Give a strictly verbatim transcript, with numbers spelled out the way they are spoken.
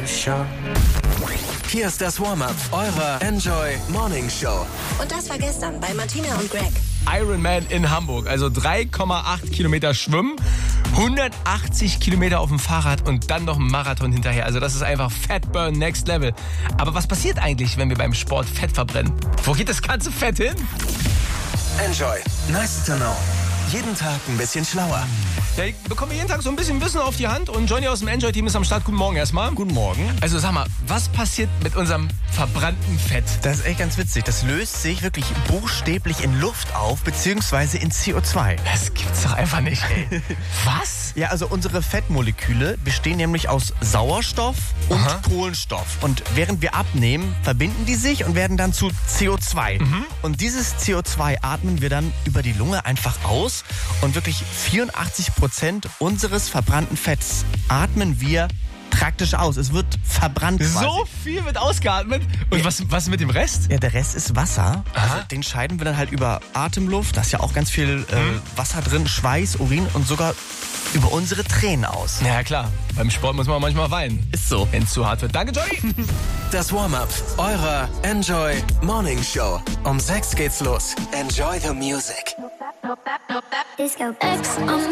Hier ist das Warm-Up eurer Enjoy Morning Show. Und das war gestern bei Martina und Greg. Ironman in Hamburg, also drei Komma acht Kilometer schwimmen, hundertachtzig Kilometer auf dem Fahrrad und dann noch ein Marathon hinterher. Also das ist einfach Fatburn Next Level. Aber was passiert eigentlich, wenn wir beim Sport Fett verbrennen? Wo geht das ganze Fett hin? Enjoy. Nice to know. Jeden Tag ein bisschen schlauer. Ja, ich bekomme jeden Tag so ein bisschen Wissen auf die Hand und Johnny aus dem Enjoy-Team ist am Start. Guten Morgen erstmal. Guten Morgen. Also sag mal, was passiert mit unserem verbrannten Fett? Das ist echt ganz witzig. Das löst sich wirklich buchstäblich in Luft auf, beziehungsweise in C O zwei. Das gibt's doch einfach nicht, ey. Was? Ja, also unsere Fettmoleküle bestehen nämlich aus Sauerstoff und Aha. Kohlenstoff. Und während wir abnehmen, verbinden die sich und werden dann zu C O zwei. Mhm. Und dieses C O zwei atmen wir dann über die Lunge einfach aus. Und wirklich vierundachtzig Prozent unseres verbrannten Fetts atmen wir praktisch aus. Es wird verbrannt quasi. So viel wird ausgeatmet. Und Ja. was, was mit dem Rest? Ja, der Rest ist Wasser. Also Aha. den scheiden wir dann halt über Atemluft. Da ist ja auch ganz viel äh, Mhm. Wasser drin, Schweiß, Urin und sogar über unsere Tränen aus. Ja klar, beim Sport muss man manchmal weinen, Ist so. wenn es zu hart wird. Danke, Johnny. Das Warm-Up eurer Enjoy Morning Show. Um sechs geht's los. Enjoy the music. Disco X on